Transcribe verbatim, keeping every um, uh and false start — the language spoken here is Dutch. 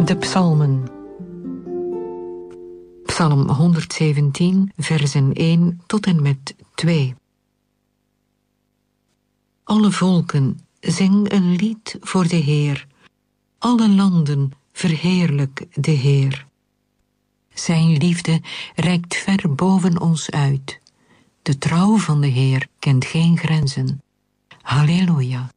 De psalmen. Psalm honderdzeventien, versen één tot en met twee. Alle volken, zing een lied voor de Heer. Alle landen, verheerlijk de Heer. Zijn liefde reikt ver boven ons uit. De trouw van de Heer kent geen grenzen. Halleluja.